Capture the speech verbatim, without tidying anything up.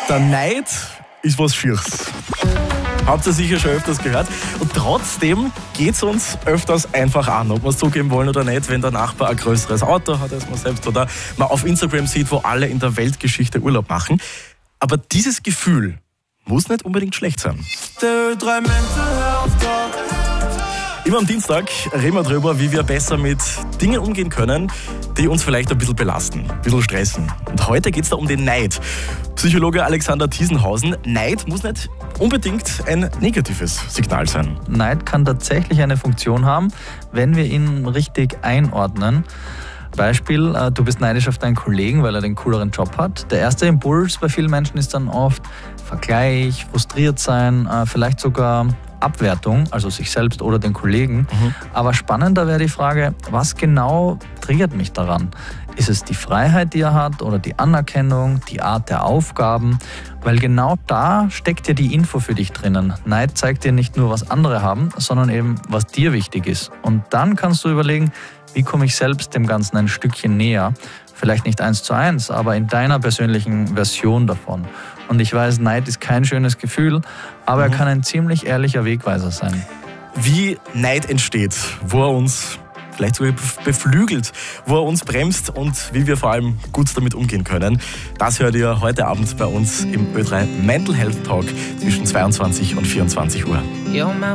Der Neid ist was Schieres. Habt ihr sicher schon öfters gehört. Und trotzdem geht es uns öfters einfach an, ob wir es zugeben wollen oder nicht, wenn der Nachbar ein größeres Auto hat als man selbst oder man auf Instagram sieht, wo alle in der Weltgeschichte Urlaub machen. Aber dieses Gefühl muss nicht unbedingt schlecht sein. Immer am Dienstag reden wir darüber, wie wir besser mit Dingen umgehen können, die uns vielleicht ein bisschen belasten, ein bisschen stressen. Und heute geht es da um den Neid. Psychologe Alexander Tiesenhausen, Neid muss nicht unbedingt ein negatives Signal sein. Neid kann tatsächlich eine Funktion haben, wenn wir ihn richtig einordnen. Beispiel, du bist neidisch auf deinen Kollegen, weil er den cooleren Job hat. Der erste Impuls bei vielen Menschen ist dann oft Vergleich, frustriert sein, vielleicht sogar Abwertung, also sich selbst oder den Kollegen. Mhm. Aber spannender wäre die Frage, was genau triggert mich daran? Ist es die Freiheit, die er hat oder die Anerkennung, die Art der Aufgaben? Weil genau da steckt ja die Info für dich drinnen. Neid zeigt dir nicht nur, was andere haben, sondern eben, was dir wichtig ist. Und dann kannst du überlegen, wie komme ich selbst dem Ganzen ein Stückchen näher? Vielleicht nicht eins zu eins, aber in deiner persönlichen Version davon. Und ich weiß, Neid ist kein schönes Gefühl, aber mhm. er kann ein ziemlich ehrlicher Wegweiser sein. Wie Neid entsteht, wo er uns vielleicht sogar beflügelt, wo er uns bremst und wie wir vor allem gut damit umgehen können. Das hört ihr heute Abend bei uns im Ö drei Mental Health Talk zwischen zweiundzwanzig und vierundzwanzig Uhr.